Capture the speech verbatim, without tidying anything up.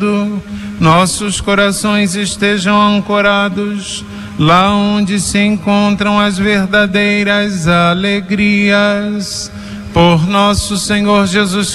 nossos corações estejam ancorados lá onde se encontram as verdadeiras alegrias. Por nosso Senhor Jesus